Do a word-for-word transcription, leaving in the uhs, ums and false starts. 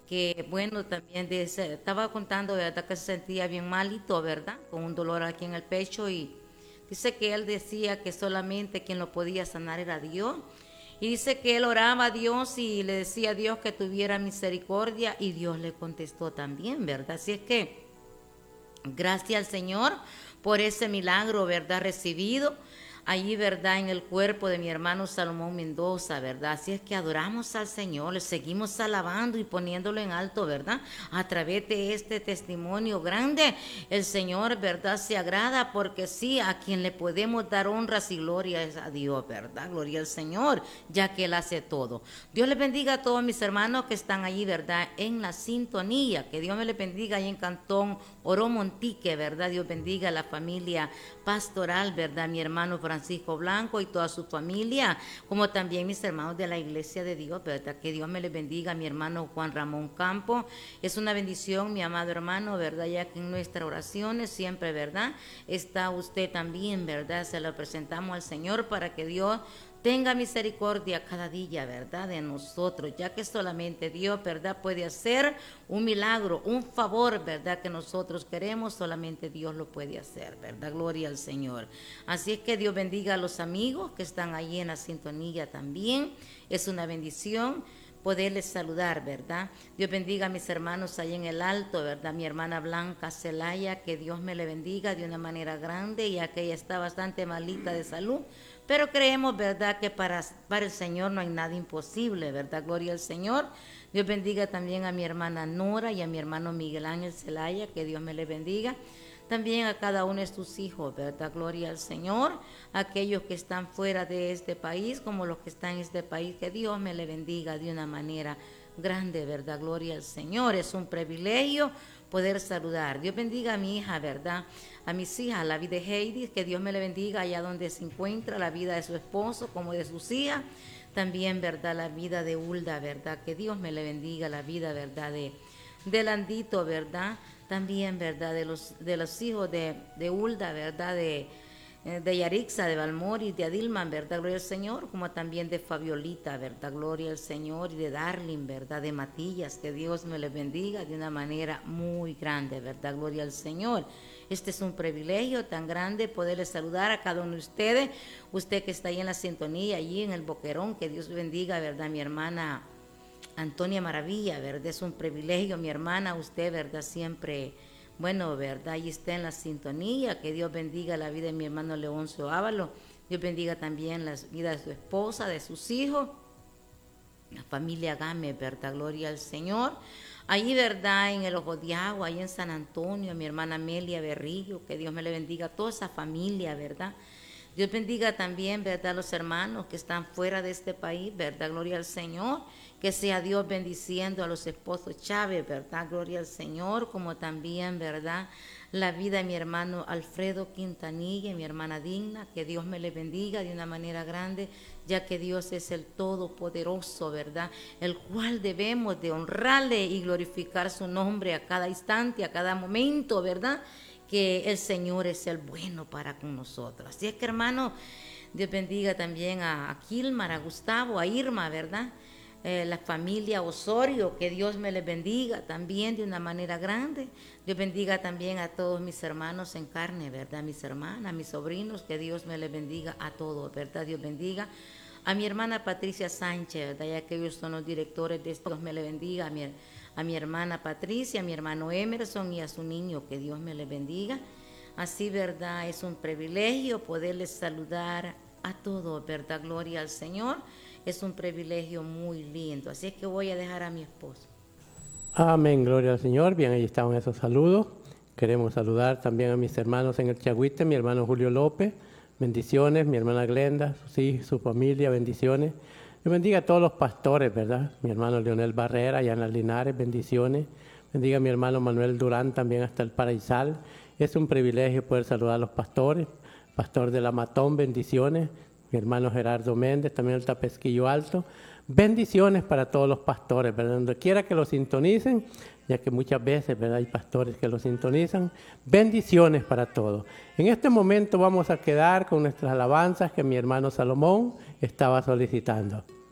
que bueno, también de ese- estaba contando, ¿verdad? Que se sentía bien malito, ¿verdad? Con un dolor aquí en el pecho y dice que él decía que solamente quien lo podía sanar era Dios. Y dice que él oraba a Dios y le decía a Dios que tuviera misericordia y Dios le contestó también, ¿verdad? Así es que gracias al Señor por ese milagro, ¿verdad? Recibido allí, ¿verdad? En el cuerpo de mi hermano Salomón Mendoza, ¿verdad? Así es que adoramos al Señor, le seguimos alabando y poniéndolo en alto, ¿verdad? A través de este testimonio grande, el Señor, ¿verdad? Se agrada porque sí, a quien le podemos dar honras y gloria es a Dios, ¿verdad? Gloria al Señor, ya que Él hace todo. Dios les bendiga a todos mis hermanos que están allí, ¿verdad? En la sintonía, que Dios me les bendiga ahí en Cantón Oro Montique, ¿verdad? Dios bendiga a la familia pastoral, ¿verdad? Mi hermano Francisco Blanco y toda su familia, como también mis hermanos de la Iglesia de Dios, ¿verdad? Que Dios me les bendiga a mi hermano Juan Ramón Campo. Es una bendición, mi amado hermano, ¿verdad? Ya que en nuestras oraciones siempre, ¿verdad? Está usted también, ¿verdad? Se lo presentamos al Señor para que Dios tenga misericordia cada día, ¿verdad? De nosotros, ya que solamente Dios, ¿verdad? Puede hacer un milagro, un favor, ¿verdad? Que nosotros queremos, solamente Dios lo puede hacer, ¿verdad? Gloria al Señor. Así es que Dios bendiga a los amigos que están ahí en la sintonía también. Es una bendición poderles saludar, ¿verdad? Dios bendiga a mis hermanos ahí en el alto, ¿verdad? Mi hermana Blanca Celaya, que Dios me le bendiga de una manera grande, ya que ella está bastante malita de salud, pero creemos, ¿verdad?, que para, para el Señor no hay nada imposible, ¿verdad? Gloria al Señor. Dios bendiga también a mi hermana Nora y a mi hermano Miguel Ángel Celaya, que Dios me le bendiga. También a cada uno de sus hijos, ¿verdad? Gloria al Señor. Aquellos que están fuera de este país, como los que están en este país, que Dios me le bendiga de una manera grande, ¿verdad? Gloria al Señor. Es un privilegio poder saludar. Dios bendiga a mi hija, ¿verdad? A mis hijas, la vida de Heidi, que Dios me le bendiga allá donde se encuentra, la vida de su esposo como de sus hijas. También, ¿verdad? La vida de Hulda, ¿verdad? Que Dios me le bendiga la vida, ¿verdad? De, de Landito, ¿verdad? También, ¿verdad? De los, de los hijos de, de Hulda, ¿verdad? De, de Yarixa, de Valmoris, de Adilman, ¿verdad? Gloria al Señor, como también de Fabiolita, ¿verdad? Gloria al Señor, y de Darling, ¿verdad? De Matías, que Dios me les bendiga de una manera muy grande, ¿verdad? Gloria al Señor. Este es un privilegio tan grande poderles saludar a cada uno de ustedes, usted que está ahí en la sintonía, allí en el Boquerón, que Dios bendiga, ¿verdad? Mi hermana Antonia Maravilla, ¿verdad? Es un privilegio, mi hermana, usted, ¿verdad? Siempre, bueno, ¿verdad? Ahí está en la sintonía, que Dios bendiga la vida de mi hermano Leoncio Ávalo, Dios bendiga también la vida de su esposa, de sus hijos, la familia Gámez, ¿verdad? Gloria al Señor. Allí, ¿verdad? En el Ojo de Agua, ahí en San Antonio, mi hermana Amelia Berrillo, que Dios me le bendiga a toda esa familia, ¿verdad? Dios bendiga también, ¿verdad?, a los hermanos que están fuera de este país, ¿verdad? Gloria al Señor. Que sea Dios bendiciendo a los esposos Chávez, ¿verdad? Gloria al Señor. Como también, ¿verdad?, la vida de mi hermano Alfredo Quintanilla y mi hermana Digna. Que Dios me le bendiga de una manera grande, ya que Dios es el Todopoderoso, ¿verdad?, el cual debemos de honrarle y glorificar su nombre a cada instante, a cada momento, ¿verdad?, que el Señor es el bueno para con nosotros. Así es que, hermano, Dios bendiga también a, a Kilmar, a Gustavo, a Irma, ¿verdad? Eh, la familia Osorio, que Dios me les bendiga también de una manera grande. Dios bendiga también a todos mis hermanos en carne, ¿verdad? Mis hermanas, mis sobrinos, que Dios me les bendiga a todos, ¿verdad? Dios bendiga a mi hermana Patricia Sánchez, ¿verdad? Ya que ellos son los directores de esto, Dios me les bendiga a mi a mi hermana Patricia, a mi hermano Emerson y a su niño, que Dios me les bendiga. Así, ¿verdad? Es un privilegio poderles saludar a todos, ¿verdad? Gloria al Señor. Es un privilegio muy lindo. Así es que voy a dejar a mi esposo. Amén, gloria al Señor. Bien, ahí estaban esos saludos. Queremos saludar también a mis hermanos en el Chagüite, mi hermano Julio López, bendiciones, mi hermana Glenda, sus hijos, su familia, bendiciones. Dios bendiga a todos los pastores, ¿verdad? Mi hermano Leonel Barrera, allá en las Linares, bendiciones. Bendiga a mi hermano Manuel Durán, también hasta el Paraísal. Es un privilegio poder saludar a los pastores. Pastor de la Matón, bendiciones. Mi hermano Gerardo Méndez, también el Tapesquillo Alto. Bendiciones para todos los pastores, ¿verdad? Donde quiera que los sintonicen, ya que muchas veces, ¿verdad?, hay pastores que los sintonizan. Bendiciones para todos. En este momento vamos a quedar con nuestras alabanzas que mi hermano Salomón estaba solicitando.